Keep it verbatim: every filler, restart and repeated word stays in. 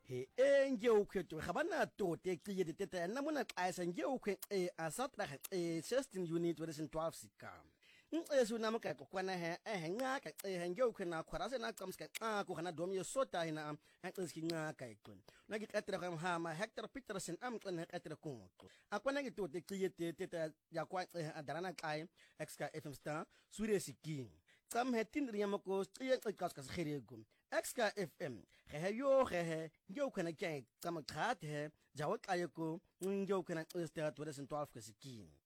he enje ukwetu gabana tote qiye de tete na mona qaisa nje ukwe e asatra e sixteen unit wedeshin twelve sikam nxesu namka kokwana he eh nqa ka e nje ukwe na khwara se na qamska xa ku khana dom ye sota hina anxiski nqa ka iqin na ki qatra ga mhama Hector Peterson amqin he qatra kunqo akwana ki tote qiye de tete ya kwa adarana qai exka F M star sure siking Sam hetin riyamako qiye qiqas kas khiregu exka F M ge yo ge nje ukwe na ke tsama qhat he jawa qayeko nje ukwe na qista wedeshin twelve ke siking